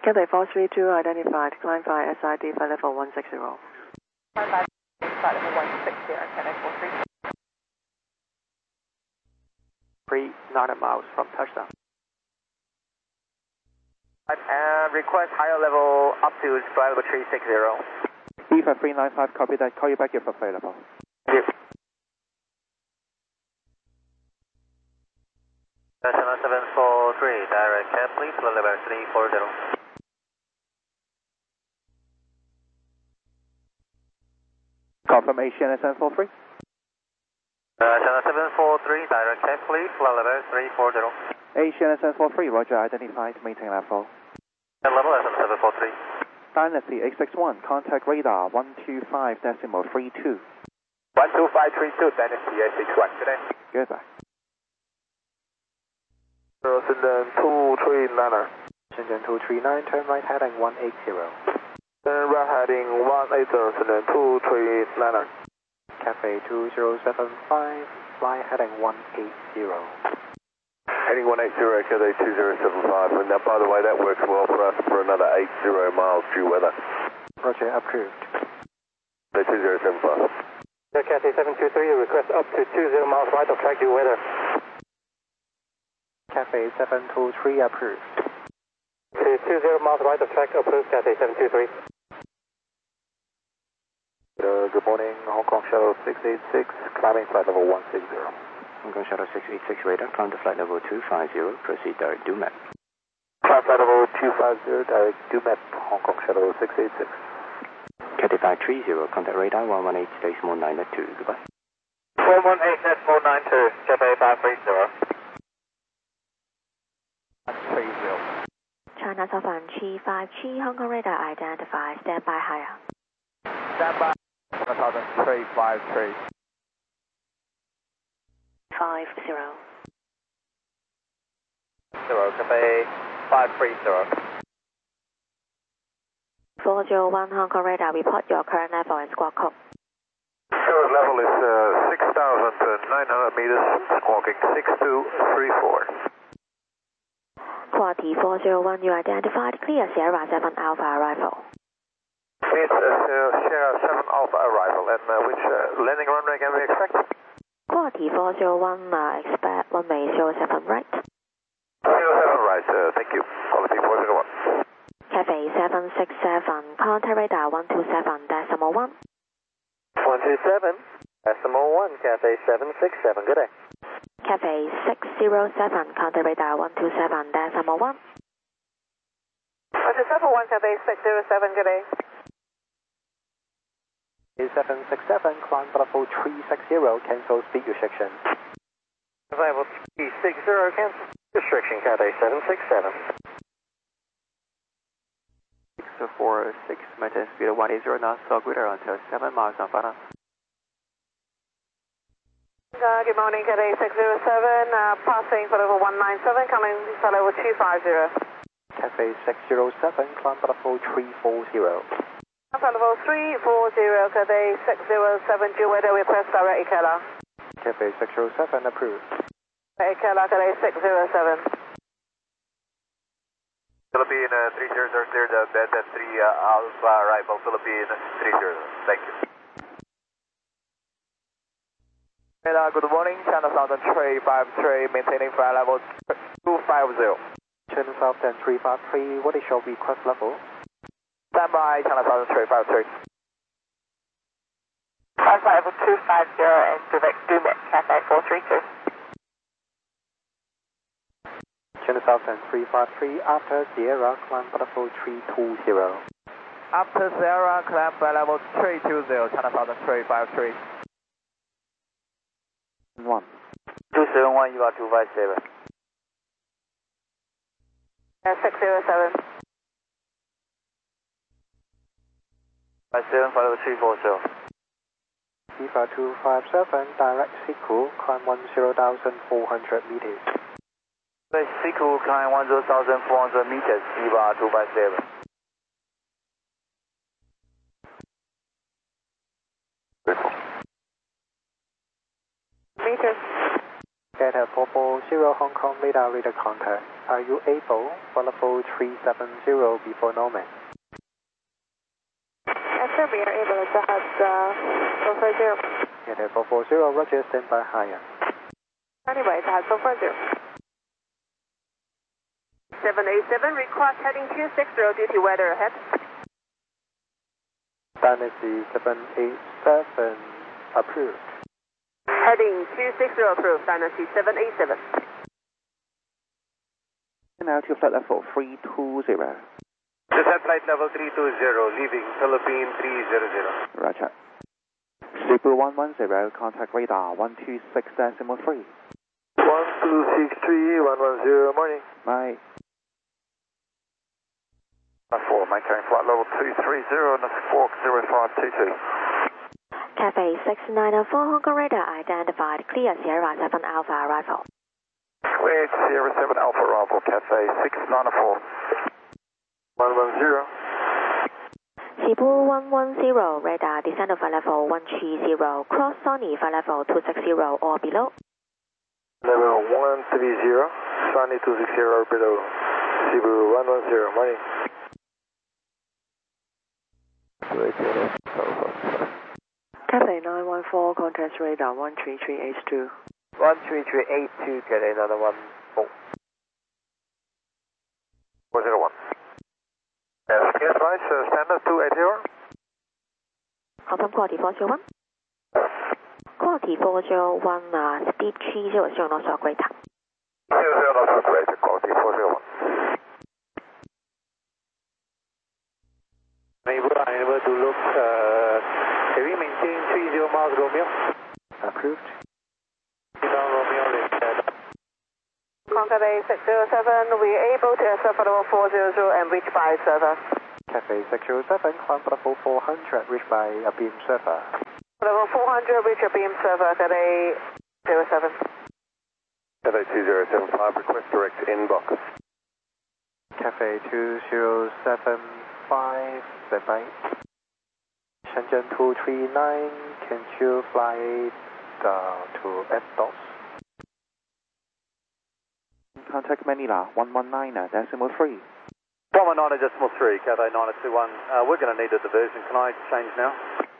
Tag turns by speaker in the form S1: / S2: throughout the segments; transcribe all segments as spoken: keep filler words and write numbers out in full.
S1: Cathay four three two identified, climb by S I D flight level one sixty.
S2: Climb by flight level one sixty, Cathay four three two.
S3: Three nine miles from touchdown.
S4: And request higher level up to flight level three sixty.
S3: B five three nine five, copy that. Call you back if available.
S4: Yes. Channel seven four three, direct cab please, flight level three forty.
S3: Confirmation S N four three.
S4: Uh, Channel seven four three, direct cab please, flight level three forty.
S3: Asian S N four three, roger, identified, maintain level.
S4: Level S N seven four three.
S3: Dynasty eight six one, contact radar one two five decimal three two.
S4: one two five three two, Dynasty eight six one, today.
S3: Goodbye.
S4: Shenzhen two three nine.
S3: Shenzhen two three nine, turn right heading one eighty.
S4: Turn right heading one eighty, Shenzhen two three nine.
S3: Cafe two zero seven five, fly heading one eighty.
S4: Heading one eighty, Cathay two zero seven five. And now, by the way, that works well for us for another eighty miles due weather.
S3: Roger, approved.
S4: Cathay two zero seven five.
S5: Cathay seven two three, request up to twenty miles right of track due weather.
S3: Cafe seven two three, approved.
S5: To twenty miles right of track, approved, Cathay seven two three.
S3: Uh, good morning, Hong Kong Shuttle six eight six, climbing flight level one sixty. Hong Kong Shuttle six eight six radar, climb to flight level two five zero, proceed direct D U M A P.
S4: Climb flight level two five zero, direct D U M A P, Hong Kong Shuttle six eight six.
S3: Cathay five three zero, contact radar one one eight decimal nine two, goodbye.
S4: one one eight decimal nine two, Cathay five three zero.
S3: three zero.
S6: China Southern three five three, Hong Kong radar identified, stand by higher.
S4: Stand by, China Southern three five three.
S6: five zero.
S4: Zero, Cathay five three zero.
S6: four zero one, Hong Kong radar, report your current level and squawk code.
S4: Current level is uh, six thousand nine hundred meters, squawking six two three four.
S6: Quality four zero one, you identified, clear Sierra seven Alpha arrival.
S4: It's uh, Sierra seven Alpha arrival, and uh, which uh, landing runway can we expect?
S6: Quality four zero one, uh, expect runway zero seven right.
S4: zero seven right, uh, thank you. Quality four zero one.
S6: Cathay seven six seven, contact radar one two seven decimal one.
S5: one two seven, decimal one, Cathay seven six seven, good day.
S6: Cathay six zero seven, contact radar one two seven decimal one.
S2: one two seven one, Cathay six zero seven, good day.
S3: seven six seven, climb level three sixty, cancel speed restriction.
S5: Level three sixty, cancel restriction, Cathay seven six seven.
S3: six four six, maintain speed one eighty knots, so greater until seven miles on final.
S2: Uh, good morning, Cathay six zero seven, uh, passing for level one nine seven, coming for level two five zero.
S3: Cathay six zero seven, climb level three forty.
S2: For level three four zero, Cathay six zero seven, due weather, request direct E K L R.
S3: Cathay six zero seven, approved.
S2: E K L R, Cathay six zero seven.
S4: Philippine uh, three zero zero, clear the bed at three uh, Alpha arrival, Philippine three zero. Thank you. Radar, good morning, China Southern three five three, maintaining flight level two five zero.
S3: China Southern three five three, what is your request level?
S4: Stand by, China Southern three five three.
S2: Flight level two five zero and direct D U M A P, Cathay four three two.
S3: China Southern three five three, after Sierra, climb level three two zero.
S4: After Sierra, climb flight level three two zero, China Southern three five three.
S3: one.
S4: two seven one, you are two five seven.
S2: Uh, six zero seven.
S4: five seven, flight level three four zero.
S3: B five two five seven, direct Siku, climb one zero thousand four hundred meters.
S4: Siku, climb one zero thousand four hundred meters, B bar two five seven.
S2: Meters.
S7: Delta four four zero Hong Kong radar radar contact. Are you able for level three seven zero before Norman?
S2: Yes, sir, we are able to have uh, four four zero.
S7: Delta four four zero, roger, stand by higher.
S2: Anyway, to have four four zero. seven eight seven, request heading two six zero, duty weather ahead.
S7: Dynasty seven eight seven, approved.
S2: Heading two six zero, approved, Dynasty seven eight seven.
S3: Now to flight level three two zero.
S5: Descent flight level three two zero, leaving Philippine three zero zero.
S3: Roger. Super one one zero, contact radar one two six decimal three.
S4: one two six three, one one zero, morning.
S3: Bye.
S5: four, maintaining flight level two three zero, and Squawk zero five two two.
S6: Cafe six nine four Hong Kong radar identified, clear Sierra seven Alpha arrival.
S5: Clear Sierra seven Alpha arrival, Cafe six nine four.
S4: one one zero.
S6: Cebu one one zero, radar descend of level one three zero, cross Sony for level two six zero or below.
S4: Level one three zero, Sunny two six zero or below. Cebu one one zero, morning.
S1: Cathay nine one four, contact radar one three three eight two.
S5: one three three eight two, get another one four. four zero one. Yes, yes, right, uh, standard two eight zero.
S6: Confirm quality four zero one. Quality four zero one, uh, speed three zero zero knots or greater.
S5: zero zero knots or greater, quality four zero one.
S7: Unable, unable to look, uh, can we maintain three zero miles Romeo? Approved. Down Romeo, left.
S2: Contact A six zero seven, we are able to accept for level four zero zero and reach by server.
S7: Cafe six zero seven, climb for level four hundred, reach by a beam server.
S2: Level four hundred, reach a beam server, Cathay zero seven.
S4: Cathay two zero seven five, request direct inbox.
S7: Cafe two zero seven five, standby. Shenzhen two three nine, can you fly down to F DOS?
S3: Contact Manila one one nine decimal three.
S5: one one nine decimal three, Cathay nine two one. Uh, we're going to need a diversion. Can I change now?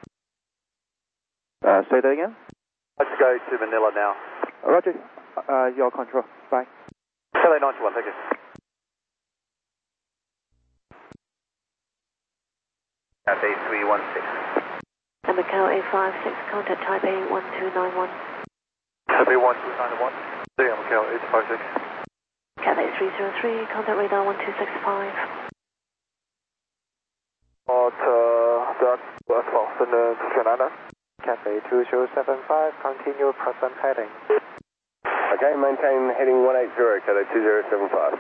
S3: Uh, say that again?
S5: Let's go to Manila now.
S3: Roger. Uh, your control. Bye.
S5: Cathay nine two one, thank you. Cathay three one six.
S6: And Macau eight five six, contact Taipei one two nine one.
S5: Cathay one two nine one. See you, Macau eight five six.
S6: Cathay three zero three, contact radar one two six five.
S4: At, uh, that's, that's fast, and, uh, Canada.
S7: Cafe two zero seven five, continue present heading.
S4: Okay, maintain heading one eight zero, Cathay two zero seven five.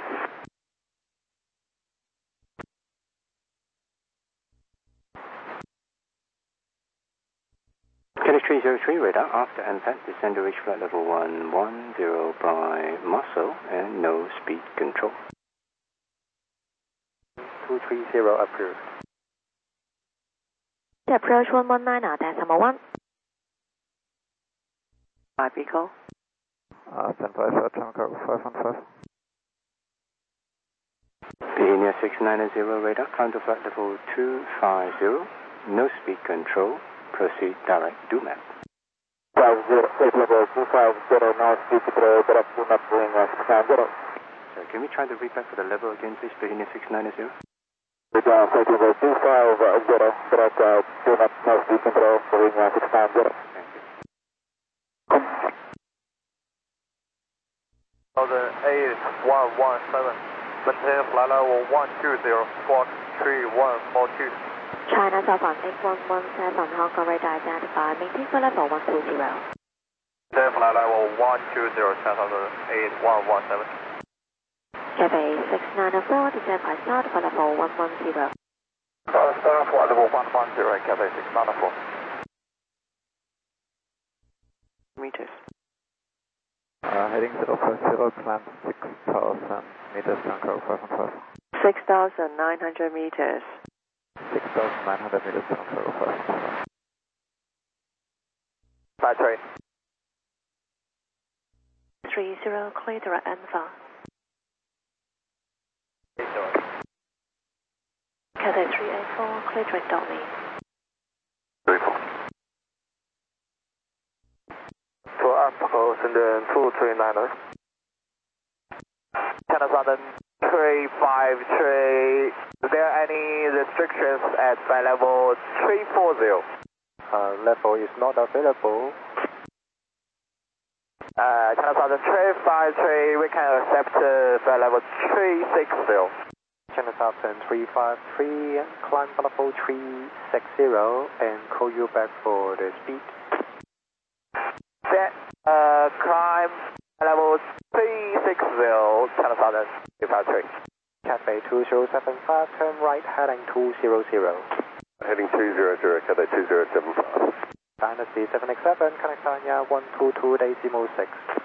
S3: Cathay three zero three radar, after impact, descend to reach flight level one one zero by muscle and no speed control.
S7: two three zero approved.
S6: Approach one one nine, decimal one.
S1: I P call.
S7: Uh, stand by for Tango five one five.
S3: Piranha six nine zero radar, climb to flight level two five zero, no speed control, proceed direct do map.
S4: five zero, take level two five zero, now speed control, direct do map, going uh, six nine zero.
S3: So can we try the repeat for the level again, please, Piranha six nine zero?
S4: Radar, take level two five zero, direct uh, do map, now speed control, going uh, six nine zero.
S3: Thank you.
S5: Southern eight one one seven. Maintain flight level one two zero, squawk three one four two.
S6: China Southbound eight one one seven, Hong Kong radar identified, maintain for level one two zero.
S5: Maintain flight level one two zero, China eight one one seven.
S6: Cafe six nine four, descend by start for level one one zero.
S5: Start flight level one one zero, Cathay six nine four.
S1: Meters.
S7: Uh, heading zero five zero, climb six thousand meters, Tango five one five.
S1: six thousand nine hundred meters.
S7: six thousand nine hundred meters, Tango five one five.
S5: Flight train.
S1: three zero, clear direct Alpha. Cathay three eight four, clear direct Dolly.
S3: three four.
S5: For Apple, and then two three niner. China Southern three five three. Is there any restrictions at flight level three four zero?
S7: Uh, level is not available.
S5: Uh, China Southern three five three, we can accept uh, flight level three six zero.
S7: China Southern three five three, climb level three six zero and call you back for the speed.
S5: Set, uh, climb level three six zero, China Southern three five three.
S7: Cathay two zero seven five, turn right heading two zero zero.
S4: Heading two zero zero, Cathay two zero seven five.
S7: Dynasty seven X seven, connect Anya one two two decimal six.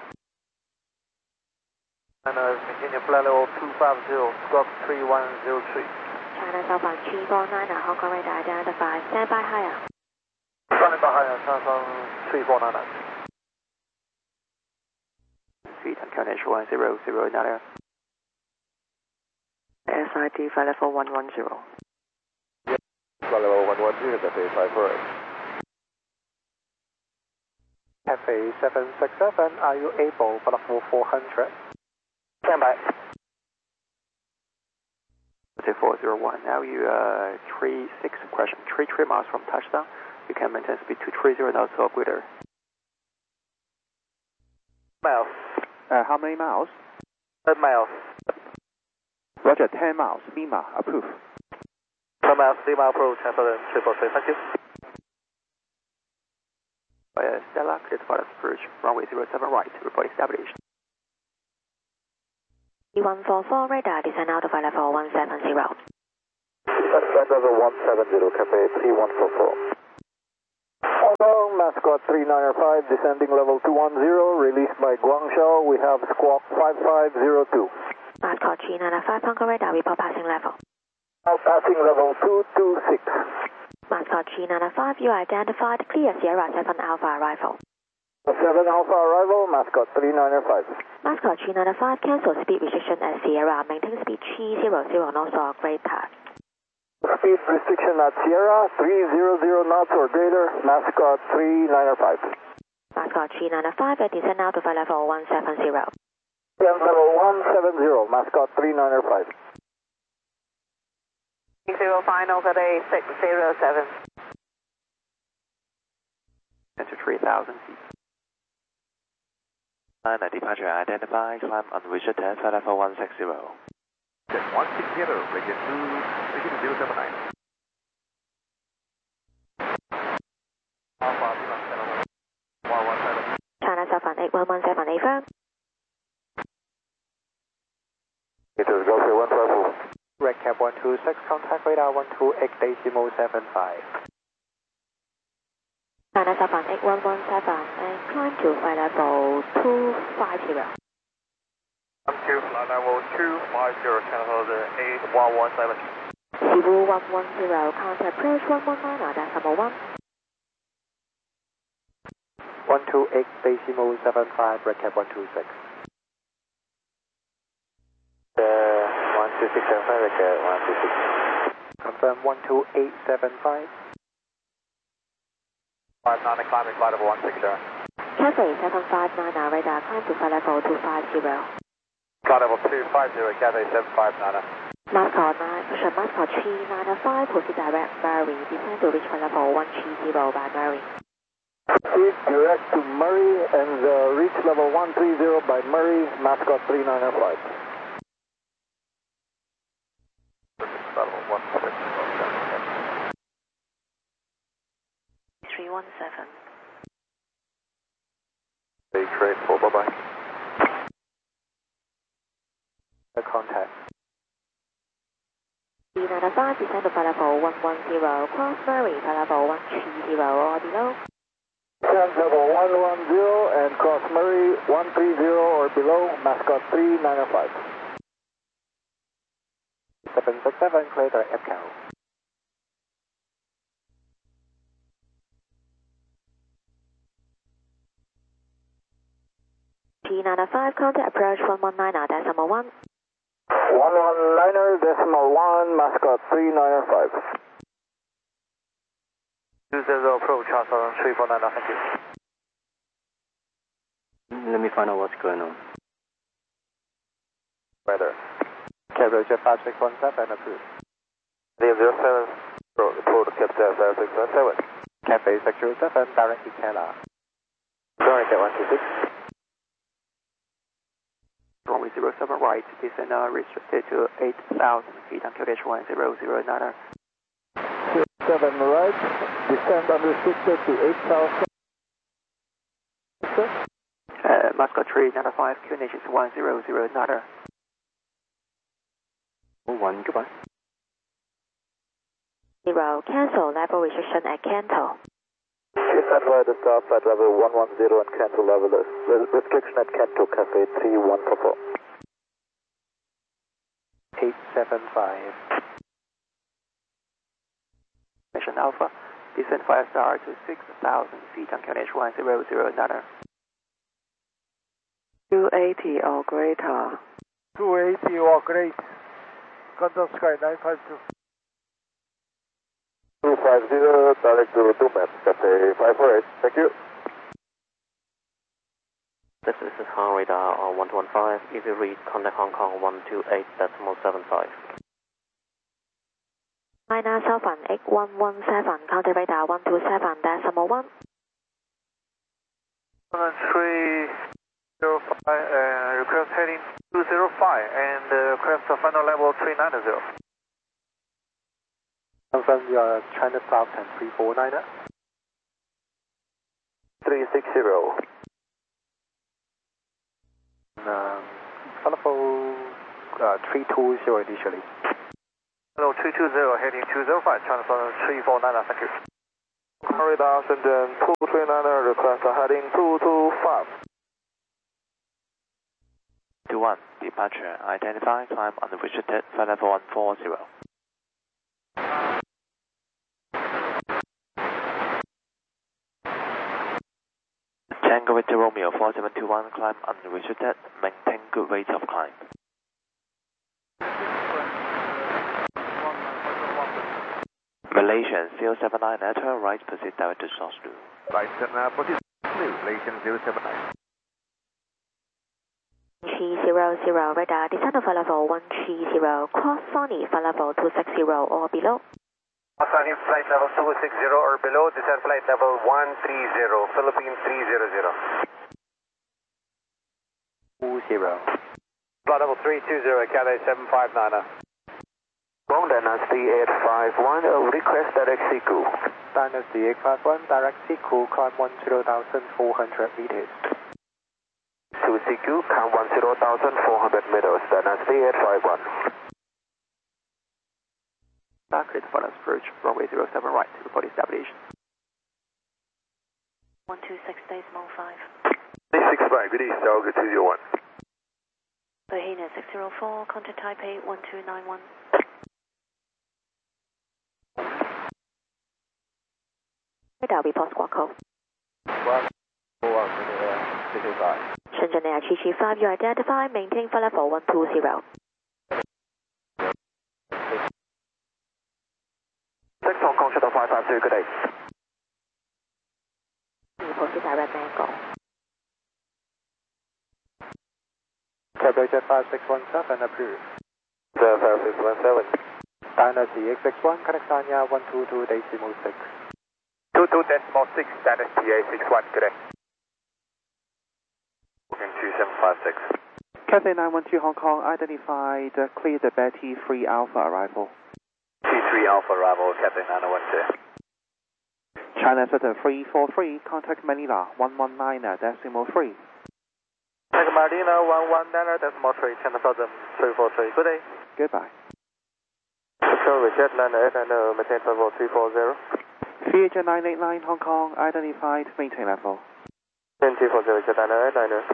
S5: And uh, continue flight level two five zero, squawk three one zero three.
S6: China Southbound three four nine, Hong Kong radar identified, stand by higher.
S5: Stand by higher, China Southern three four nine.
S3: Feet on Carnage one zero zero nine.
S1: S I T flight level one one zero.
S4: Flight level one one zero, Cathay five four eight.
S7: Cathay seven six seven, are you able for level four hundred?
S5: Stand by.
S3: Cathay four zero one, now you uh, three six, question, three three miles from touchdown. You can maintain speed to three zero knots or greater.
S5: Miles.
S8: Uh, how many miles?
S5: ten miles.
S8: Roger, ten miles. Lima, approve.
S5: ten miles, Lima approach, China Southern three four three, thank you.
S3: Uh, Stella, clear to pilot approach, runway zero seven right, report established.
S6: E one four four, radar descend out of flight level one seven zero.
S4: Flight level one seven zero, Cathay three one four four. Hong Kong, Mascot three nine five, descending level two one zero, released by Guangzhou. We have squawk five five zero two.
S6: Mascot three nine five, Hong Kong radar, report passing level.
S4: Now passing level two two six.
S6: Mascot three nine five, you identified, clear Sierra seven Alpha arrival.
S4: seven Alpha arrival, Mascot three nine five.
S6: Mascot three nine five, cancel speed restriction at Sierra, maintain speed three zero zero knots or greater.
S4: Speed restriction at Sierra, three zero zero knots or greater, Mascot three nine five.
S6: Mascot three nine five, descend out to flight level one seven zero.
S4: Descend level one seven zero, Mascot three nine five.
S2: Zero final, Cathay six zero seven.
S3: Enter three thousand feet. And departure identified, climb unreached ten, flight level one six zero.
S5: one six zero, begin to begin zero seven nine. Alpha, one one seven.
S6: China Southbound eight one one seven, affirm.
S4: It is Gulf one five four.
S7: Red Cap one two six, contact radar one two eight decimal seven five.
S6: China Southbound eight one one seven, and climb to flight level two five zero.
S5: Come to flight level two five zero, China Southern eight one one seven.
S6: Cebu one one zero, contact approach one one nine, decimal one.
S7: one two eight decimal seven five, Red Cap one two six.
S4: one two six seven five, Red Cap one two six.
S7: Confirm one two eight seven five.
S5: five nine, climbing flight level one six zero.
S6: Cathay seven five nine, radar, climb to flight level two five zero.
S5: Flight level two five zero, Cathay seven five nine.
S6: Mascot nine, Mascot three nine five, proceed direct Murray, descend to reach flight level one three zero by Murray.
S4: Proceed direct to Murray and uh, reach level one three zero by Murray, Mascot three nine five.
S5: Level one six zero.
S1: three one seven.
S5: They trade for bye bye.
S7: The contact.
S6: three nine five, descend to flight level one one zero, cross Murray, flight level one three zero or below.
S4: Descend level one one zero and cross Murray one three zero or below, Mascot three nine five.
S7: seven six seven, clear the F C O.
S6: T nine nine five, contact approach one one niner decimal one.
S4: one one niner decimal one, mascot three niner five.
S5: two zero approach, Charles three four nine, thank you.
S3: Let me find out what's going on.
S7: Weather. Cafe Jet five six one seven approved.
S5: Liam zero seven, report Captain five six one seven.
S7: Cafe six zero seven, direct Ikela.
S5: Sorry, Cat one two six.
S8: Runway zero seven right, descend uh, restricted to eight thousand feet on Q H one zero zero niner.
S4: zero seven right, descend unrestricted to eight thousand.
S8: Uh, Mascot three nine five, Q H is one zero zero niner.
S3: one, goodbye.
S6: Zero, cancel level restriction at Canto.
S4: Stand by the start flight level one one zero and cancel level restriction at Canto Cafe three one four four.
S7: eight seven five.
S8: Mission Alpha, descend five star to six thousand feet on Q H one zero zero niner.
S1: two eighty or greater.
S4: two eighty or great. Contact sky nine five two. two five zero, direct to Dumet, Cafe five four eight, thank you.
S9: This is Han radar on one two one five, if you read contact Hong Kong one two eight decimal seven five.
S6: China Southern eight one one seven, contact radar one two seven decimal one.
S5: three zero five, uh, request heading two zero five and uh, request the final level three nine zero.
S7: Confirm your China Southern three four niner.
S5: three six zero.
S7: Um, Falafel uh, three two zero initially.
S5: Hello, three two zero, heading two zero five, China Southern three four niner, thank you. Radar, Shenzhen two three niner, request heading two two five.
S8: two one, departure, identify, climb unrestricted, flight level one four zero. Tango Victor Romeo four seven two one, climb unrestricted, maintain good rate of climb. Malaysian zero seven nine, lateral right, proceed direct to South Lu.
S5: Right, uh, proceed Malaysian zero seven nine.
S6: three zero zero, radar, descend of level one three zero, cross Sony for level two six zero or below.
S5: Sony flight level two six zero or below, descend flight level one three zero, Philippines three zero zero.
S7: two zero.
S5: Flight level three two zero, Cathay seven five niner.
S3: Wrong Dynasty eight five one, uh, request direct C Q.
S7: Dynasty eight five one, direct C Q, climb one zero thousand four hundred meters.
S3: To C Q, climb one zero thousand four hundred meters, Dynasty eight five one.
S8: Clear for approach, runway zero seven right, report establishment.
S6: one two six decimal five.
S5: six six five, good east, Tower two zero one.
S6: Bahena six zero four, contact Taipei one two nine one. Radar report squawk code.
S7: one four one, six eight five.
S6: Shenzhen Air three three five, you identify, maintain for level one two zero.
S5: six Hong Kong Shuttle five five two, good day.
S6: Report to direct Mango.
S7: Cafe Jet five six one seven approved.
S5: five six one seven.
S7: Dynasty eight six one, connect Sanya one two two decimal six.
S5: two two decimal six, Dynasty eight six one, good day. Booking two seven five six.
S8: Cathay nine one two Hong Kong, identified, uh, clear the Betty three Alpha arrival.
S5: T three Alpha arrival, Cathay nine one two.
S8: China Southern three four three, contact Manila one one nine decimal three.
S5: Tango Marina one one nine decimal three, China Southern three four three, good day.
S8: Goodbye.
S5: Control Jetliner eight nine, maintain level three four zero.
S8: V H nine eight nine Hong Kong, identified, maintain level.
S5: ten two four zero, Jetliner eight nine.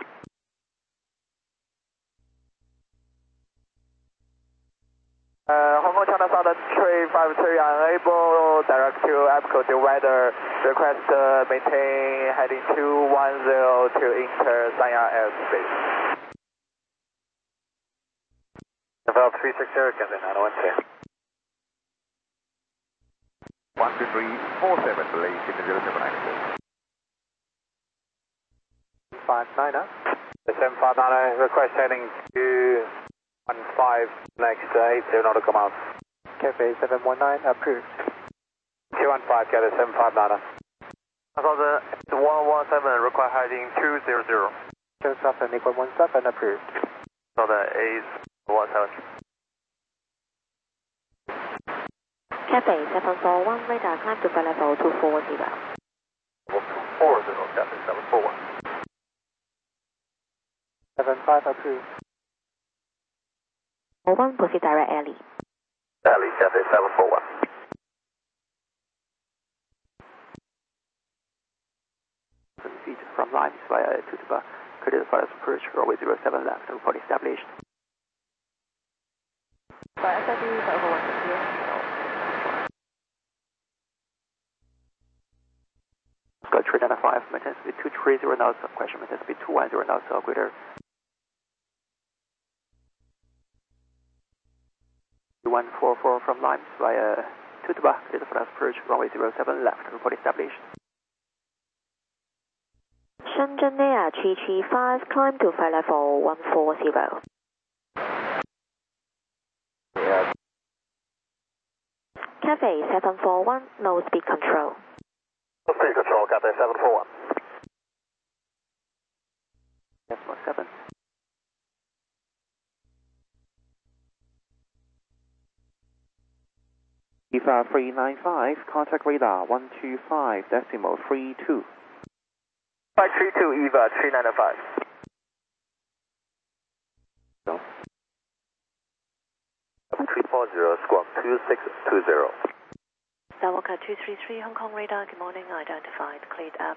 S5: Uh, Hong Kong China Southern three five three, unable, direct to Apico divider, request uh, maintain heading two one zero to enter Sanya airspace.
S3: Develop three six zero, Captain nine one two.
S10: one two three four seven, delay signal zero seven nine four.
S7: five niner.
S3: seven five niner, request heading two one five, next uh, eight zero nautical miles.
S7: Cafe seven one nine approved.
S3: two one five, Captain seven five niner.
S5: Thousand one one seven, request heading two zero zero.
S7: Joseph and Equal one seven approved.
S5: Thousand eight one seven.
S6: Cafe seven four one, radar climb to flight level two four zero.
S5: four zero, Captain seven four one.
S7: seven five approved.
S6: one, proceed direct alley.
S5: Alley, Captain seven four one.
S8: Feet from Limes via Tutuba, clear the flight approach, runway zero seven left, report established.
S6: Flight S I D for over one six zero.
S8: Scott three nine five, maintain speed two three zero knots, question maintain speed two one zero knots or greater. one four four from Limes via Tutuba, clear the flight approach, runway zero seven left, report established.
S6: Shenzhen Air three three five, climb to flight level one four zero.
S3: Yeah.
S6: Cafe seven four one, low speed control.
S5: Speed control, Captain seven four one.
S8: Yes, one seven.
S11: EVA three nine five, contact radar one two five decimal three two.
S5: five three two, EVA three nine five.
S3: No. three four zero, squawk two six two zero.
S1: Skywalker two three three, Hong Kong radar, good morning, identified, cleared up.